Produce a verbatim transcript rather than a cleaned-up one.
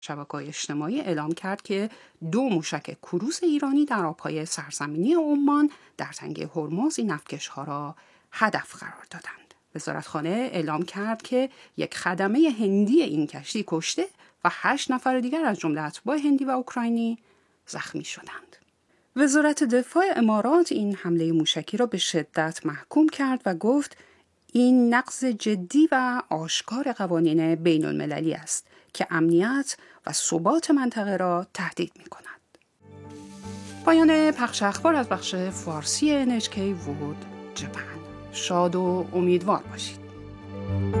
شبکه‌های اجتماعی اعلام کرد که دو موشک کروز ایرانی در آبهای سرزمینی عمان در تنگه هرمز این نفتکش‌ها را هدف قرار دادند. وزارتخانه اعلام کرد که یک خدمه هندی این کشتی کشته و هشت نفر دیگر از جمله اتباع هندی و اوکراینی زخمی شدند. وزارت دفاع امارات این حمله موشکی را به شدت محکوم کرد و گفت این نقض جدی و آشکار قوانین بین المللی است که امنیت و ثبات منطقه را تهدید می کند. پایان پخش اخبار از بخش فارسی ان اچ کی World Japan. شاد و امیدوار باشید.